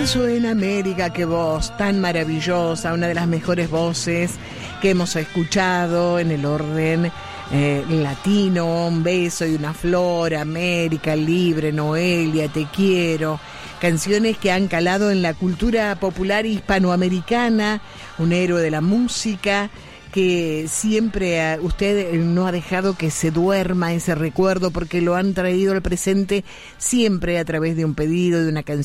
Beso en América, qué voz tan maravillosa, una de las mejores voces que hemos escuchado en el orden latino. Un beso y una flor, América Libre, Noelia, Te Quiero. Canciones que han calado en la cultura popular hispanoamericana, un héroe de la música que siempre usted no ha dejado que se duerma ese recuerdo, porque lo han traído al presente siempre a través de un pedido, de una canción.